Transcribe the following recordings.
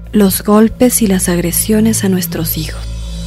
los golpes y las agresiones a nuestros hijos.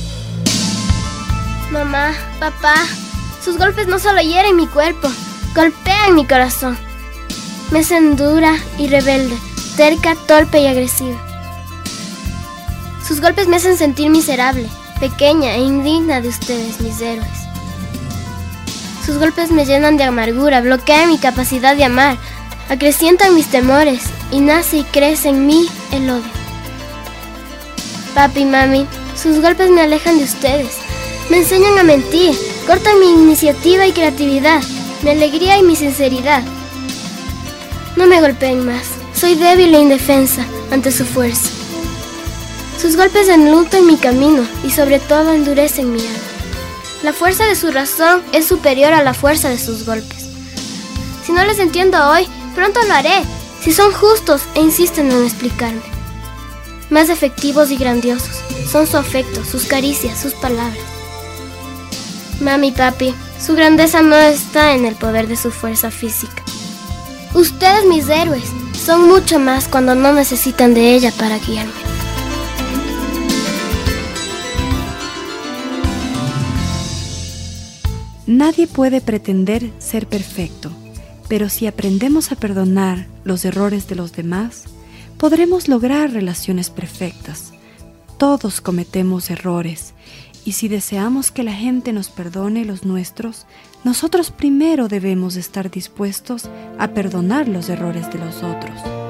Mamá, papá, sus golpes no solo hieren mi cuerpo, golpean mi corazón. Me hacen dura y rebelde, terca, torpe y agresiva. Sus golpes me hacen sentir miserable, pequeña e indigna de ustedes, mis héroes. Sus golpes me llenan de amargura, bloquean mi capacidad de amar, acrecientan mis temores y nace y crece en mí el odio. Papi y mami, sus golpes me alejan de ustedes, me enseñan a mentir, cortan mi iniciativa y creatividad, mi alegría y mi sinceridad. No me golpeen más, soy débil e indefensa ante su fuerza. Sus golpes enlutan mi camino y sobre todo endurecen mi alma. La fuerza de su razón es superior a la fuerza de sus golpes. Si no les entiendo hoy, pronto lo haré, si son justos e insisten en explicarme. Más efectivos y grandiosos son su afecto, sus caricias, sus palabras. Mami y papi, su grandeza no está en el poder de su fuerza física. Ustedes, mis héroes, son mucho más cuando no necesitan de ella para guiarme. Nadie puede pretender ser perfecto, pero si aprendemos a perdonar los errores de los demás, podremos lograr relaciones perfectas. Todos cometemos errores, y si deseamos que la gente nos perdone los nuestros, nosotros primero debemos estar dispuestos a perdonar los errores de los otros.